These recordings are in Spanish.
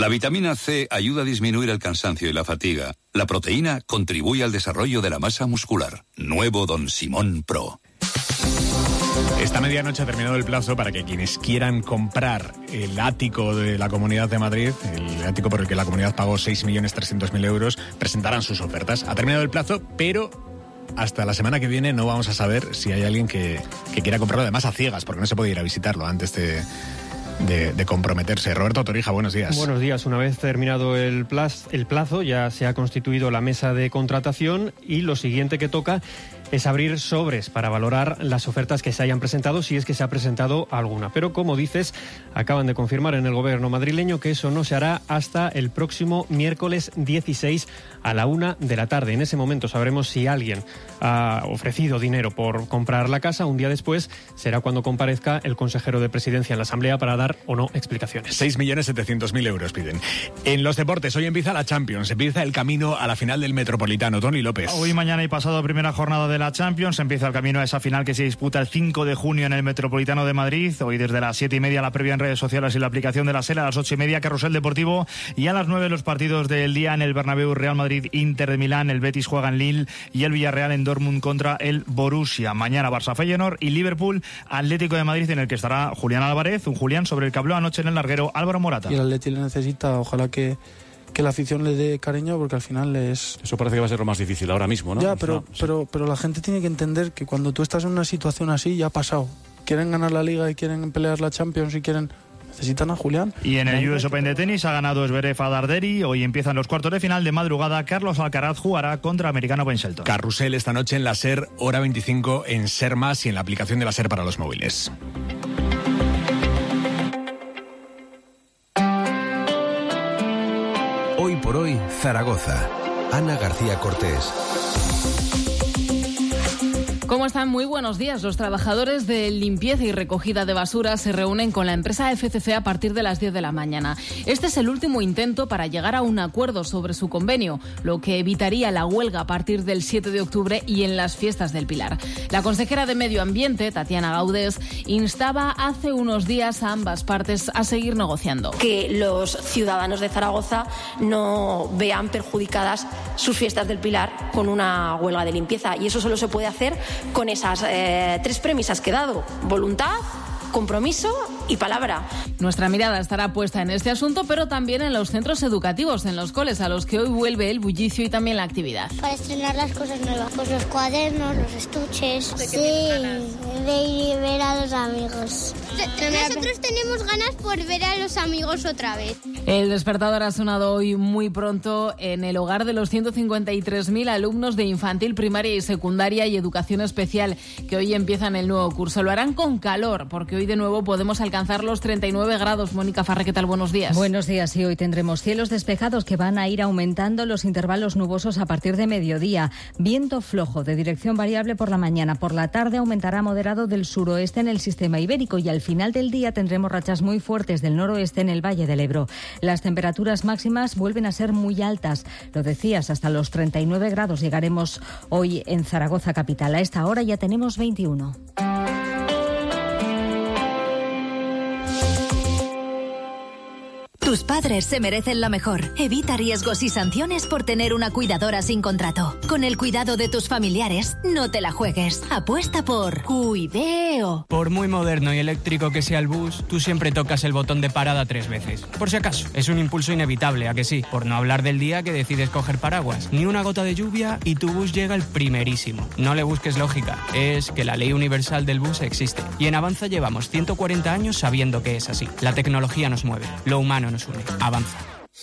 La vitamina C ayuda a disminuir el cansancio y la fatiga. La proteína contribuye al desarrollo de la masa muscular. Nuevo Don Simón Pro. Esta medianoche ha terminado el plazo para que quienes quieran comprar el ático de la Comunidad de Madrid, el ático por el que la comunidad pagó 6.300.000 euros, presentarán sus ofertas. Ha terminado el plazo, pero hasta la semana que viene no vamos a saber si hay alguien que quiera comprarlo, además a ciegas, porque no se puede ir a visitarlo antes de comprometerse. Roberto Torija, buenos días. Buenos días. Una vez terminado el plazo, ya se ha constituido la mesa de contratación y lo siguiente que toca es abrir sobres para valorar las ofertas que se hayan presentado, si es que se ha presentado alguna. Pero, como dices, acaban de confirmar en el gobierno madrileño que eso no se hará hasta el próximo miércoles 16 a la 1 de la tarde. En ese momento sabremos si alguien ha ofrecido dinero por comprar la casa. Un día después será cuando comparezca el consejero de Presidencia en la Asamblea para dar o no explicaciones. 6.700.000 euros piden. En los deportes, hoy empieza la Champions, empieza el camino a la final del Metropolitano. Tony López. Hoy, mañana y pasado, primera jornada de la Champions, empieza el camino a esa final que se disputa el 5 de junio en el Metropolitano de Madrid. Hoy desde las 7:30 la previa en redes sociales y la aplicación de la SER, a las 8:30 Carrusel Deportivo y a las 9 los partidos del día en el Bernabéu: Real Madrid, Inter de Milán, el Betis juega en Lille y el Villarreal en Dortmund contra el Borussia. Mañana Barça Feyenoord y Liverpool Atlético de Madrid, en el que estará Julián Álvarez, un Julián sobre el que habló anoche en el larguero Álvaro Morata. Y el Atleti le necesita, ojalá que la afición le dé cariño, porque al final es... Eso parece que va a ser lo más difícil ahora mismo, ¿no? Ya, pero la gente tiene que entender que cuando tú estás en una situación así, ya ha pasado. Quieren ganar la Liga y quieren pelear la Champions y necesitan a Julián. Y en el US Open de tenis ha ganado Zverev a Darderi. Hoy empiezan los cuartos de final. De madrugada, Carlos Alcaraz jugará contra americano Ben Shelton. Carrusel esta noche en la SER, hora 25 en SER Más y en la aplicación de la SER para los móviles. Hoy por hoy, Zaragoza. Ana García Cortés. ¿Cómo están? Muy buenos días. Los trabajadores de limpieza y recogida de basura se reúnen con la empresa FCC a partir de las 10 de la mañana. Este es el último intento para llegar a un acuerdo sobre su convenio, lo que evitaría la huelga a partir del 7 de octubre y en las fiestas del Pilar. La consejera de Medio Ambiente, Tatiana Gaudés, instaba hace unos días a ambas partes a seguir negociando. Que los ciudadanos de Zaragoza no vean perjudicadas sus fiestas del Pilar con una huelga de limpieza, y eso solo se puede hacer con esas tres premisas que he dado: voluntad, compromiso y palabra. Nuestra mirada estará puesta en este asunto, pero también en los centros educativos, en los coles, a los que hoy vuelve el bullicio y también la actividad. Para estrenar las cosas nuevas, pues los cuadernos, los estuches. Sí, de ir y ver a los amigos. Nosotros tenemos ganas por ver a los amigos otra vez. El despertador ha sonado hoy muy pronto en el hogar de los 153.000 alumnos de infantil, primaria y secundaria y educación especial, que hoy empiezan el nuevo curso. Lo harán con calor, porque hoy de nuevo podemos alcanzar los 39 grados. Mónica Farré, ¿qué tal? Buenos días. Buenos días. Y hoy tendremos cielos despejados que van a ir aumentando los intervalos nubosos a partir de mediodía. Viento flojo de dirección variable por la mañana. Por la tarde aumentará moderado del suroeste en el sistema ibérico y al final del día tendremos rachas muy fuertes del noroeste en el Valle del Ebro. Las temperaturas máximas vuelven a ser muy altas. Lo decías, hasta los 39 grados llegaremos hoy en Zaragoza capital. A esta hora ya tenemos 21. Tus padres se merecen lo mejor. Evita riesgos y sanciones por tener una cuidadora sin contrato. Con el cuidado de tus familiares, no te la juegues. Apuesta por Cuideo. Por muy moderno y eléctrico que sea el bus, tú siempre tocas el botón de parada 3 veces. Por si acaso, es un impulso inevitable, ¿a que sí? Por no hablar del día que decides coger paraguas. Ni una gota de lluvia y tu bus llega el primerísimo. No le busques lógica, es que la ley universal del bus existe. Y en Avanza llevamos 140 años sabiendo que es así. La tecnología nos mueve, lo humano nos une. Avanza.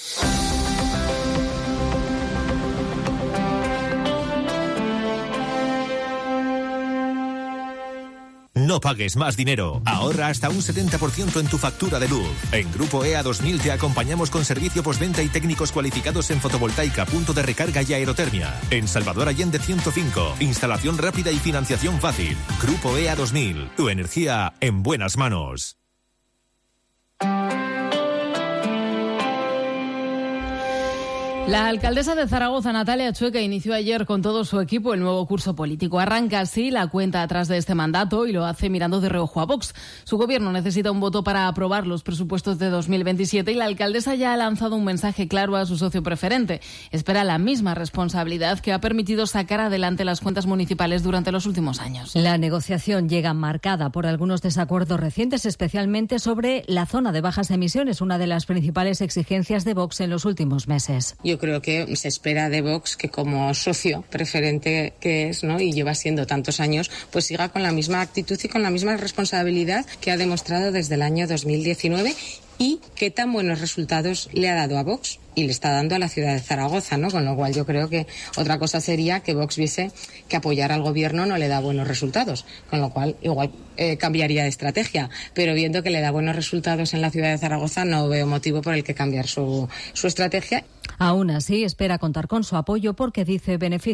No pagues más dinero. Ahorra hasta un 70% en tu factura de luz. En Grupo EA 2000 te acompañamos con servicio postventa y técnicos cualificados en fotovoltaica, punto de recarga y aerotermia. En Salvador Allende 105, instalación rápida y financiación fácil. Grupo EA 2000, tu energía en buenas manos. La alcaldesa de Zaragoza, Natalia Chueca, inició ayer con todo su equipo el nuevo curso político. Arranca así la cuenta atrás de este mandato y lo hace mirando de reojo a Vox. Su gobierno necesita un voto para aprobar los presupuestos de 2027 y la alcaldesa ya ha lanzado un mensaje claro a su socio preferente. Espera la misma responsabilidad que ha permitido sacar adelante las cuentas municipales durante los últimos años. La negociación llega marcada por algunos desacuerdos recientes, especialmente sobre la zona de bajas emisiones, una de las principales exigencias de Vox en los últimos meses. Yo creo que se espera de Vox que como socio preferente que es, ¿no?, y lleva siendo tantos años, pues siga con la misma actitud y con la misma responsabilidad que ha demostrado desde el año 2019 y qué tan buenos resultados le ha dado a Vox y le está dando a la ciudad de Zaragoza, ¿no? Con lo cual yo creo que otra cosa sería que Vox viese que apoyar al gobierno no le da buenos resultados, con lo cual igual cambiaría de estrategia, pero viendo que le da buenos resultados en la ciudad de Zaragoza no veo motivo por el que cambiar su estrategia. Aún así, espera contar con su apoyo porque dice beneficio